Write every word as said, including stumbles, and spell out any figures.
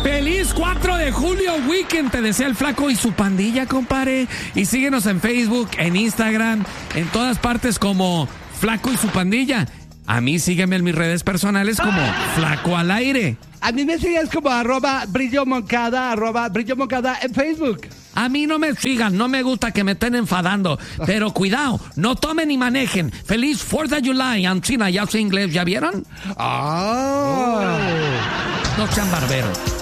¡Feliz cuatro de julio weekend! Te desea el Flaco y su pandilla, compadre. Y síguenos en Facebook, en Instagram, en todas partes como Flaco y su pandilla. A mí sígueme en mis redes personales como Flaco al Aire. A mí me sigues como arroba Brillo Moncada, arroba Brillo Moncada en Facebook. A mí no me sigan, no me gusta que me estén enfadando. Pero cuidado, no tomen ni manejen. ¡Feliz fourth of July! Ancina, ya sé inglés, ¿ya vieron? Ah. No sean barberos.